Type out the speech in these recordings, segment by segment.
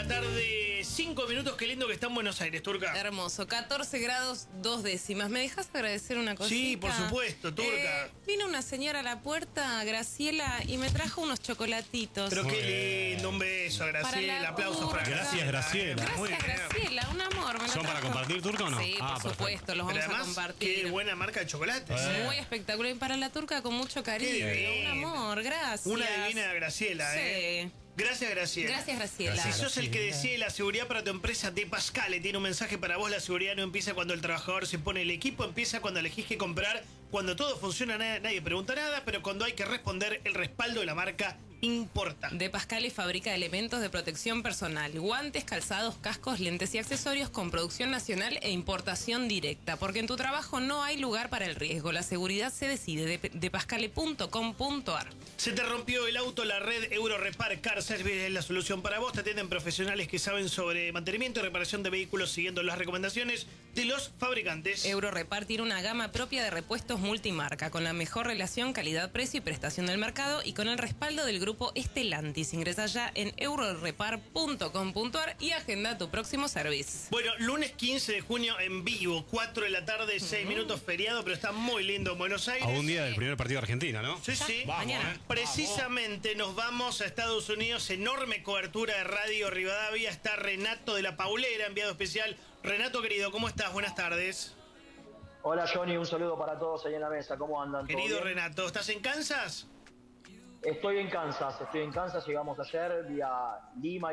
la tarde, 5 minutos. Qué lindo que está en Buenos Aires, Turca. Hermoso, 14 grados 2 décimas. ¿Me dejas agradecer una cosita? Sí, por supuesto, Turca. Vino una señora a la puerta, Graciela, y me trajo unos chocolatitos. Pero qué lindo, un beso, Graciela. Aplausos para Gracias, Graciela. Muy Gracias, bien. Graciela, un amor. ¿Son para compartir, Turca, o no? Sí, por supuesto, los Pero vamos a además, compartir. qué buena marca de chocolates. Muy espectacular. Y para la Turca con mucho cariño. Qué Un divino. amor, gracias. Una divina Graciela, Sí. Gracias, Graciela. Gracias, Graciela. Si sos el que decide la seguridad para tu empresa, De Pascale tiene un mensaje para vos. La seguridad no empieza cuando el trabajador se pone el equipo, empieza cuando elegís qué comprar. Cuando todo funciona, nadie pregunta nada, pero cuando hay que responder, el respaldo de la marca importa. De Pascale fabrica elementos de protección personal, guantes, calzados, cascos, lentes y accesorios con producción nacional e importación directa. Porque en tu trabajo no hay lugar para el riesgo. La seguridad se decide. Depascale.com.ar. Se te rompió el auto, la red Eurorepar Car Service es la solución para vos. Te atienden profesionales que saben sobre mantenimiento y reparación de vehículos siguiendo las recomendaciones de los fabricantes. Eurorepar tiene una gama propia de repuestos multimarca con la mejor relación calidad-precio y prestación del mercado y con el respaldo del grupo Estelantis. Ingresa ya en eurorepar.com.ar y agenda tu próximo service. Bueno, lunes 15 de junio en vivo, 4 de la tarde, 6 minutos feriado, pero está muy lindo en Buenos Aires. A un día del primer partido de Argentina, ¿no? Sí, sí. Vamos, mañana. Precisamente nos vamos a Estados Unidos, enorme cobertura de Radio Rivadavia. Está Renato de la Paulera, enviado especial. Renato, querido, ¿cómo estás? Buenas tardes. Hola Johnny, un saludo para todos ahí en la mesa. ¿Cómo andan? ¿Todo Querido bien? Renato, ¿estás en Kansas? Estoy en Kansas, llegamos ayer vía Lima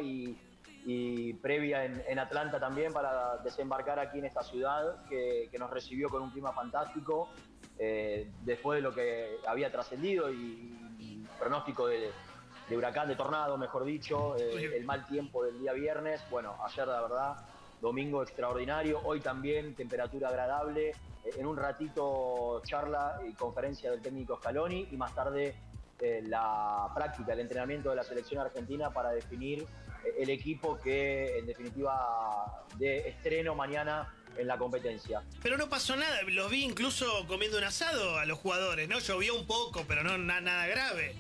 y previa en Atlanta también para desembarcar aquí en esta ciudad que nos recibió con un clima fantástico después de lo que había trascendido y pronóstico de huracán, de tornado, mejor dicho, el mal tiempo del día viernes. Bueno, ayer la verdad, domingo extraordinario, hoy también temperatura agradable, en un ratito charla y conferencia del técnico Scaloni y más tarde la práctica, el entrenamiento de la selección argentina para definir el equipo que en definitiva de estreno mañana en la competencia. Pero no pasó nada, los vi incluso comiendo un asado a los jugadores, ¿no? Llovió un poco, pero no nada grave.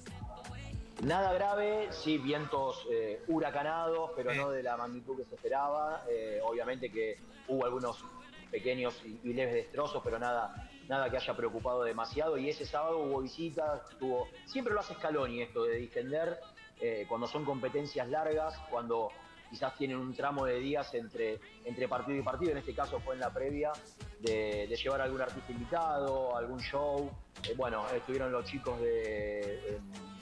Nada grave, sí, vientos huracanados, pero no de la magnitud que se esperaba. Obviamente que hubo algunos pequeños y leves destrozos, pero nada que haya preocupado demasiado. Y ese sábado hubo visitas, siempre lo hace Scaloni esto de distender cuando son competencias largas, cuando quizás tienen un tramo de días entre partido y partido. En este caso fue en la previa de llevar a algún artista invitado, algún show. Bueno, estuvieron los chicos de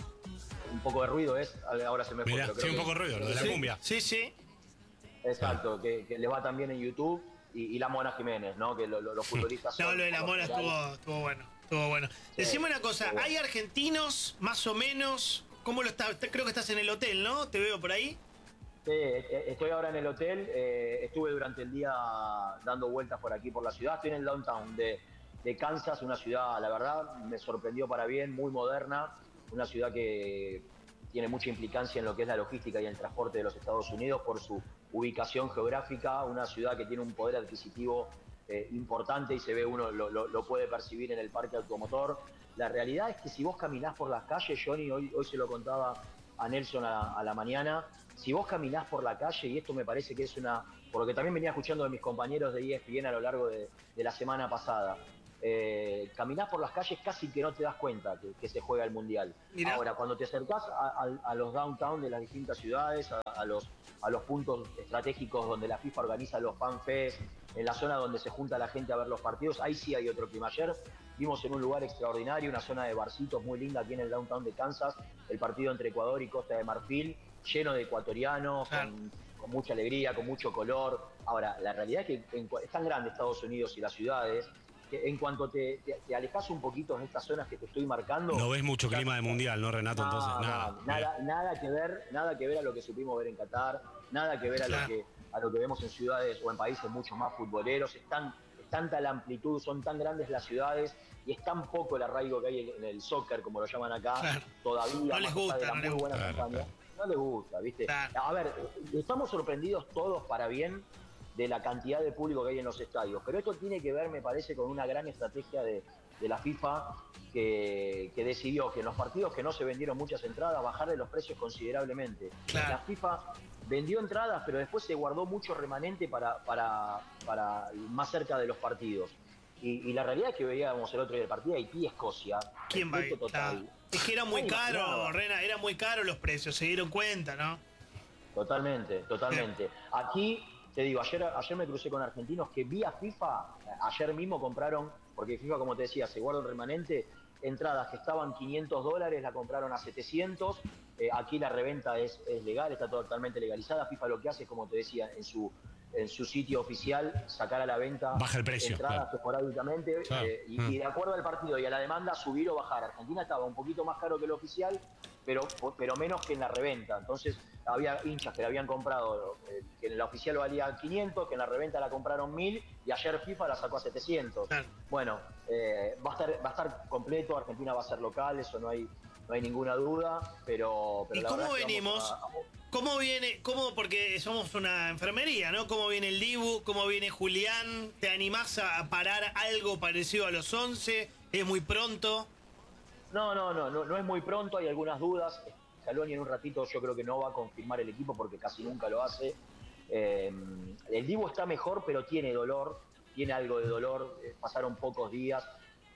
un poco de ruido, ahora se me fue. Mirá, pero sí, creo un que- poco de ruido, lo de la cumbia. Sí, sí. Exacto, que les va también en YouTube. Y la Mona Jiménez, ¿no? Que los futbolistas No, son, lo de la por lo Mona general, estuvo bueno, estuvo bueno. Decime una cosa, estuvo bueno. ¿hay argentinos más o menos? ¿Cómo lo estás? Creo que estás en el hotel, ¿no? Te veo por ahí. Sí, estoy ahora en el hotel, estuve durante el día dando vueltas por aquí, por la ciudad. Estoy en el downtown de Kansas, una ciudad, la verdad, me sorprendió para bien, muy moderna, una ciudad que tiene mucha implicancia en lo que es la logística y el transporte de los Estados Unidos por su ubicación geográfica, una ciudad que tiene un poder adquisitivo importante y se ve, uno lo puede percibir en el parque automotor. La realidad es que si vos caminás por las calles, Johnny, hoy se lo contaba a Nelson a la mañana, si vos caminás por la calle, y esto me parece que es porque también venía escuchando de mis compañeros de ESPN a lo largo de la semana pasada, caminás por las calles casi que no te das cuenta que se juega el Mundial. Mirá. Ahora, cuando te acercás a los downtown de las distintas ciudades, a los puntos estratégicos donde la FIFA organiza los Fan Fest, en la zona donde se junta la gente a ver los partidos, ahí sí hay otro clima. Ayer vimos en un lugar extraordinario, una zona de barcitos muy linda aquí en el downtown de Kansas, el partido entre Ecuador y Costa de Marfil, lleno de ecuatorianos, Claro. con mucha alegría, con mucho color. Ahora, la realidad es que es tan grande Estados Unidos y las ciudades, que en cuanto te alejas un poquito de estas zonas que te estoy marcando... No ves mucho clima de mundial, ¿no, Renato? Entonces, nada que ver a lo que supimos ver en Qatar, nada que ver a lo que vemos en ciudades o en países mucho más futboleros. Es tanta la amplitud, son tan grandes las ciudades y es tan poco el arraigo que hay en el soccer, como lo llaman acá, Claro. todavía. No les más allá gusta, de la no les muy buena gusta. campaña. Claro. No les gusta, ¿viste? Claro. A ver, estamos sorprendidos todos para bien de la cantidad de público que hay en los estadios, pero esto tiene que ver, me parece, con una gran estrategia de de la FIFA que decidió que en los partidos que no se vendieron muchas entradas, bajarle los precios considerablemente. Claro. La FIFA vendió entradas, pero después se guardó mucho remanente para más cerca de los partidos. Y la realidad es que veíamos el otro día el partido Haití-Escocia. ¿Quién va a ir? Total. Claro. Es que era muy caro, Rena, era muy caro los precios, se dieron cuenta, ¿no? Totalmente. Aquí, te digo, ayer me crucé con argentinos que vía FIFA, ayer mismo compraron, porque FIFA, como te decía, se guarda un remanente, entradas que estaban $500, la compraron a 700. Aquí la reventa es legal, está totalmente legalizada. FIFA lo que hace es, como te decía, en su sitio oficial, sacar a la venta baja el precio, entradas esporádicamente, claro. Y de acuerdo al partido y a la demanda, subir o bajar. Argentina estaba un poquito más caro que el oficial, pero menos que en la reventa. Entonces había hinchas que la habían comprado, que en la oficial valía 500, que en la reventa la compraron 1000, y ayer FIFA la sacó a 700. Claro. Bueno, va a estar completo, Argentina va a ser local, eso no hay ninguna duda, pero ¿Y la cómo verdad es que venimos? ¿Cómo viene? Porque somos una enfermería, ¿no? ¿Cómo viene el Dibu? ¿Cómo viene Julián? ¿Te animás a parar algo parecido a los 11? ¿Es muy pronto? No es muy pronto, hay algunas dudas. Scaloni en un ratito yo creo que no va a confirmar el equipo porque casi nunca lo hace. El Dibu está mejor, pero tiene dolor, tiene algo de dolor. Pasaron pocos días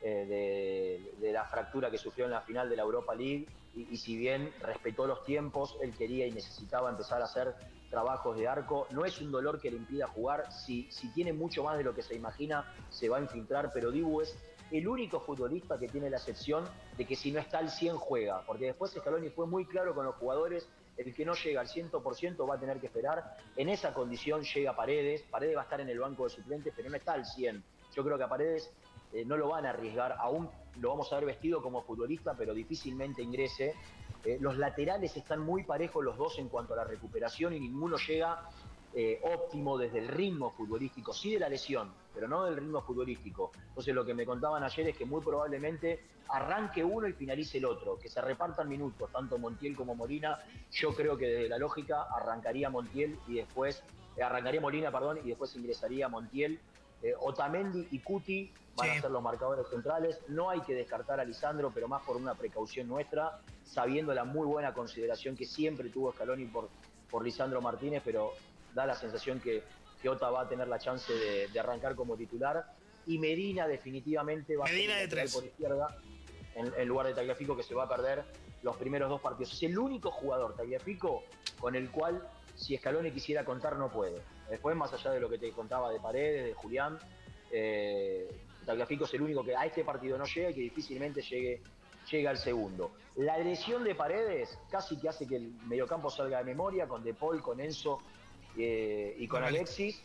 de la fractura que sufrió en la final de la Europa League y si bien respetó los tiempos, él quería y necesitaba empezar a hacer trabajos de arco. No es un dolor que le impida jugar, si tiene mucho más de lo que se imagina se va a infiltrar, pero Dibu es el único futbolista que tiene la excepción de que si no está al 100 juega, porque después Scaloni fue muy claro con los jugadores, el que no llega al 100% va a tener que esperar. En esa condición llega Paredes va a estar en el banco de suplentes, pero no está al 100. Yo creo que a Paredes no lo van a arriesgar, aún lo vamos a ver vestido como futbolista, pero difícilmente ingrese. Los laterales están muy parejos los dos en cuanto a la recuperación y ninguno llega óptimo desde el ritmo futbolístico, sí de la lesión, pero no del ritmo futbolístico. Entonces lo que me contaban ayer es que muy probablemente arranque uno y finalice el otro, que se repartan minutos, tanto Montiel como Molina. Yo creo que desde la lógica arrancaría Montiel y después, arrancaría Molina, perdón, y después ingresaría Montiel. Otamendi y Cuti van a ser los marcadores centrales. No hay que descartar a Lisandro, pero más por una precaución nuestra, sabiendo la muy buena consideración que siempre tuvo Scaloni por Lisandro Martínez, pero da la sensación que Ota va a tener la chance de arrancar como titular. Y Medina definitivamente va a ser por izquierda en lugar de Tagliafico, que se va a perder los primeros dos partidos. Es el único jugador, Tagliafico, con el cual si Scaloni quisiera contar no puede. Después, más allá de lo que te contaba de Paredes, de Julián, Tagliafico es el único que a este partido no llega y que difícilmente llegue al segundo. La lesión de Paredes casi que hace que el mediocampo salga de memoria, con De Paul, con Enzo y con Alexis.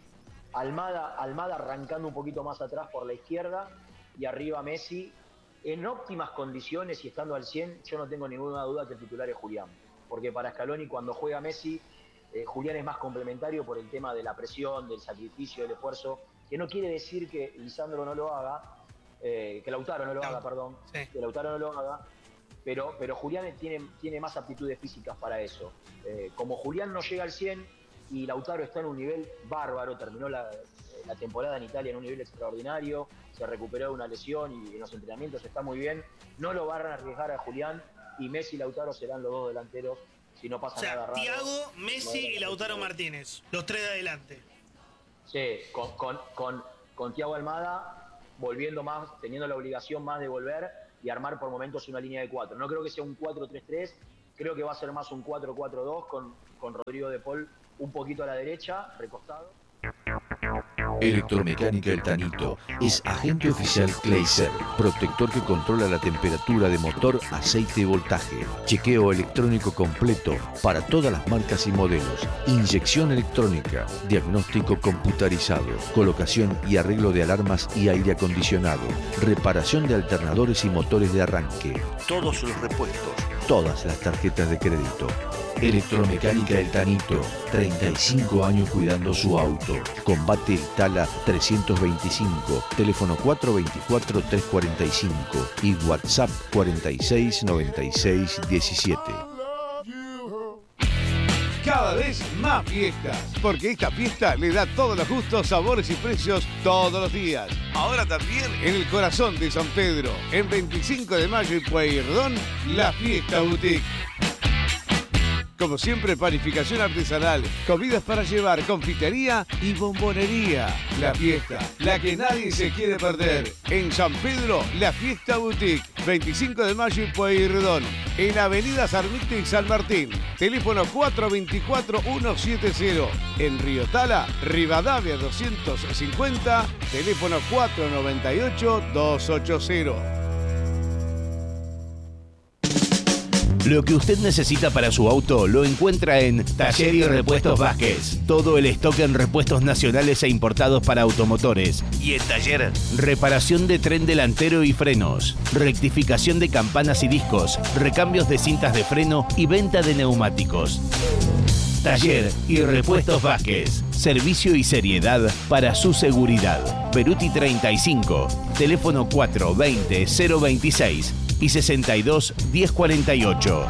Almada arrancando un poquito más atrás por la izquierda y arriba Messi. En óptimas condiciones y estando al 100, yo no tengo ninguna duda que el titular es Julián. Porque para Scaloni, cuando juega Messi, Julián es más complementario por el tema de la presión, del sacrificio, del esfuerzo, que no quiere decir que Lisandro no lo haga, que Lautaro no lo haga, perdón, que Lautaro no lo haga, pero Julián tiene más aptitudes físicas para eso. Como Julián no llega al 100 y Lautaro está en un nivel bárbaro, terminó la temporada en Italia en un nivel extraordinario, se recuperó de una lesión y en los entrenamientos está muy bien, no lo van a arriesgar a Julián y Messi y Lautaro serán los dos delanteros si no pasa nada raro. Thiago, Messi y Lautaro Martínez, los tres de adelante. Sí, con Thiago Almada volviendo más, teniendo la obligación más de volver y armar por momentos una línea de 4. No creo que sea un 4-3-3, creo que va a ser más un 4-4-2 con Rodrigo De Paul un poquito a la derecha, recostado. Electromecánica El Tanito es agente oficial Clayser, protector que controla la temperatura de motor, aceite y voltaje. Chequeo electrónico completo para todas las marcas y modelos. Inyección electrónica, diagnóstico computarizado, colocación y arreglo de alarmas y aire acondicionado, reparación de alternadores y motores de arranque. Todos los repuestos, todas las tarjetas de crédito. Electromecánica El Tanito, 35 años cuidando su auto. Combate Tala 325, teléfono 424-345 y WhatsApp 469617. Cada cada vez más fiestas, porque esta fiesta le da todos los gustos, sabores y precios todos los días. Ahora también en el corazón de San Pedro, en 25 de mayo y Pueyrredón, la Fiesta Boutique. Como siempre, panificación artesanal, comidas para llevar, confitería y bombonería. La fiesta, la que nadie se quiere perder. En San Pedro, la Fiesta Boutique, 25 de mayo y Pueyrredón. En Avenida Sarmiento y San Martín. Teléfono 424-170. En Río Tala, Rivadavia 250. Teléfono 498-280. Lo que usted necesita para su auto lo encuentra en Taller y Repuestos Vázquez. Todo el stock en repuestos nacionales e importados para automotores. Y en Taller, reparación de tren delantero y frenos, rectificación de campanas y discos, recambios de cintas de freno y venta de neumáticos. Taller y Repuestos Vázquez. Servicio y seriedad para su seguridad. Peruti 35, teléfono 420-026 y 62-1048.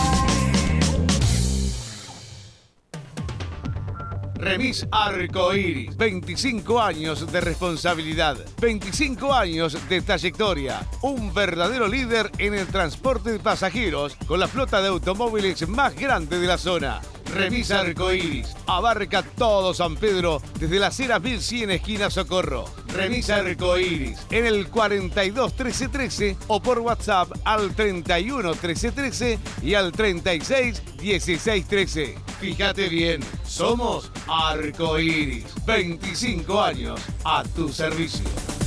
Remis Arcoiris, 25 años de responsabilidad, 25 años de trayectoria, un verdadero líder en el transporte de pasajeros con la flota de automóviles más grande de la zona. Remis Arcoiris abarca todo San Pedro desde las Heras 1100 esquina Socorro. Remis Arcoiris en el 42 13 13 o por WhatsApp al 31 13 13 y al 36 16 13. Fíjate bien, somos Arcoiris, 25 años a tu servicio.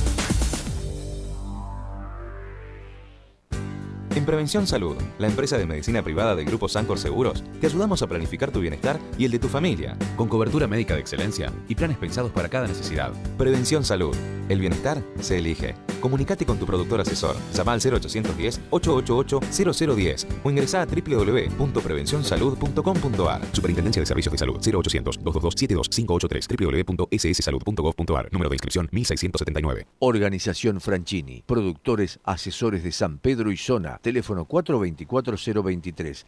En Prevención Salud, la empresa de medicina privada del Grupo Sancor Seguros, te ayudamos a planificar tu bienestar y el de tu familia, con cobertura médica de excelencia y planes pensados para cada necesidad. Prevención Salud, el bienestar se elige. Comunicate con tu productor asesor, llama al 0810-888-0010 o ingresá a www.prevencionsalud.com.ar. Superintendencia de Servicios de Salud, 0800-222-72583, www.sssalud.gov.ar, número de inscripción 1679. Organización Franchini, productores, asesores de San Pedro y zona. Teléfono 424-023,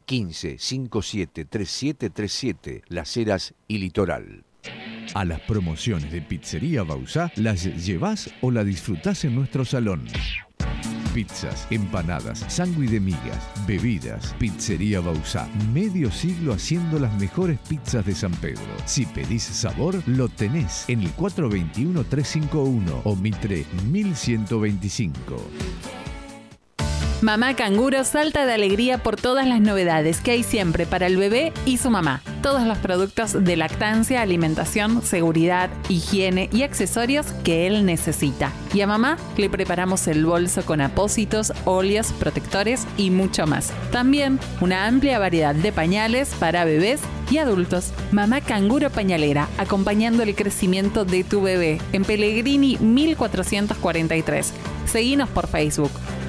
15-57-3737, Las Heras y Litoral. A las promociones de Pizzería Bausá las llevás o la disfrutás en nuestro salón. Pizzas, empanadas, sándwich de migas, bebidas. Pizzería Bausá, medio siglo haciendo las mejores pizzas de San Pedro. Si pedís sabor, lo tenés en el 421-351 o Mitre 1125. Mamá Canguro salta de alegría por todas las novedades que hay siempre para el bebé y su mamá. Todos los productos de lactancia, alimentación, seguridad, higiene y accesorios que él necesita. Y a mamá le preparamos el bolso con apósitos, óleos, protectores y mucho más. También una amplia variedad de pañales para bebés y adultos. Mamá Canguro Pañalera, acompañando el crecimiento de tu bebé. En Pellegrini 1443. Seguinos por Facebook.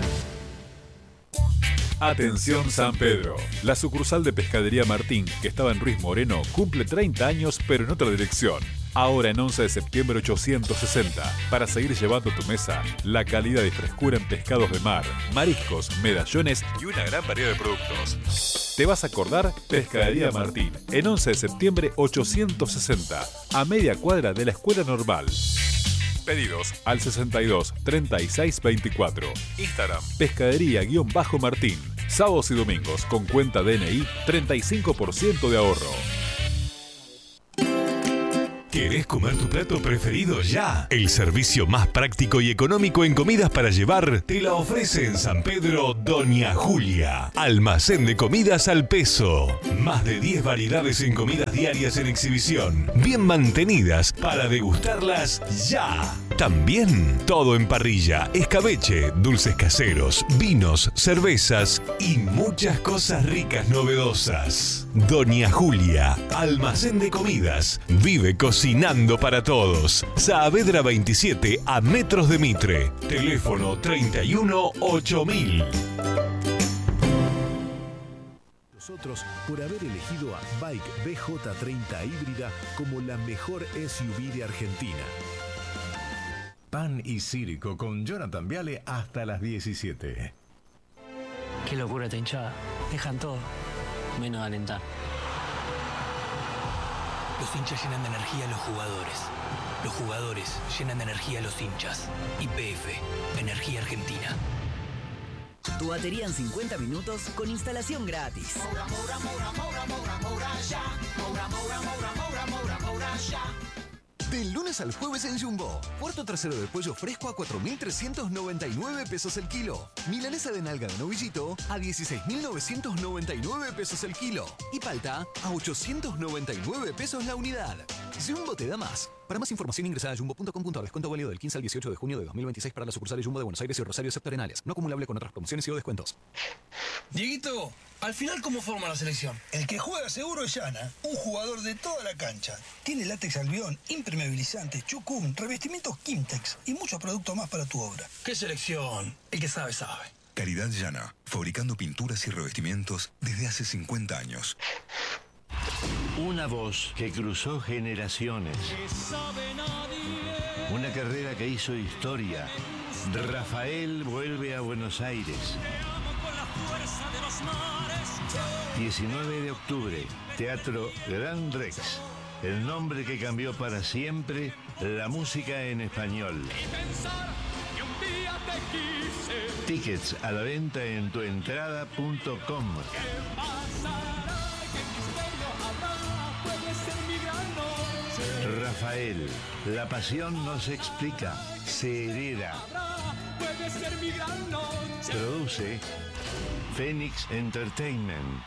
Atención San Pedro, la sucursal de Pescadería Martín, que estaba en Ruiz Moreno, cumple 30 años pero en otra dirección. Ahora en 11 de septiembre 860, para seguir llevando a tu mesa la calidad y frescura en pescados de mar, mariscos, medallones y una gran variedad de productos. ¿Te vas a acordar? Pescadería Martín, en 11 de septiembre 860, a media cuadra de la Escuela Normal. Pedidos al 62 36 24. Instagram, pescadería_Martín. Sábados y domingos con cuenta DNI, 35% de ahorro. ¿Querés comer tu plato preferido ya? El servicio más práctico y económico en comidas para llevar te la ofrece en San Pedro Doña Julia. Almacén de comidas al peso. Más de 10 variedades en comidas diarias en exhibición. Bien mantenidas para degustarlas ya. También todo en parrilla, escabeche, dulces caseros, vinos, cervezas y muchas cosas ricas novedosas. Doña Julia, almacén de comidas. Vive cocinando para todos. Saavedra 27 a metros de Mitre. Teléfono 31 8000. Nosotros por haber elegido a Bike BJ30 híbrida como la mejor SUV de Argentina. Pan y Círico con Jonathan Viale hasta las 17. Qué locura esta hinchada. Dejan todo, menos alentar. Los hinchas llenan de energía a los jugadores. Los jugadores llenan de energía a los hinchas. YPF, Energía Argentina. Tu batería en 50 minutos con instalación gratis. Del lunes al jueves en Jumbo. Cuarto trasero de pollo fresco a 4.399 pesos el kilo. Milanesa de nalga de novillito a 16.999 pesos el kilo. Y palta a 899 pesos la unidad. Jumbo te da más. Para más información ingresa a jumbo.com.ar. Descuento válido del 15 al 18 de junio de 2026 para las sucursales Jumbo de Buenos Aires y Rosario Septentrionales. No acumulable con otras promociones y o descuentos. Dieguito, al final, ¿cómo forma la selección? El que juega seguro es Yana, un jugador de toda la cancha. Tiene látex albión, impermeabilizante, chucum, revestimientos Kimtex y muchos productos más para tu obra. ¿Qué selección? El que sabe, sabe. Caridad Llana, fabricando pinturas y revestimientos desde hace 50 años. Una voz que cruzó generaciones. Una carrera que hizo historia. Rafael vuelve a Buenos Aires. 19 de octubre, Teatro Gran Rex. El nombre que cambió para siempre la música en español. Tickets a la venta en tuentrada.com. Rafael, la pasión no se explica, se hereda. Produce Phoenix Entertainment.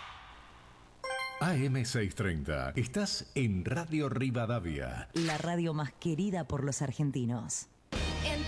AM630. Estás en Radio Rivadavia. La radio más querida por los argentinos.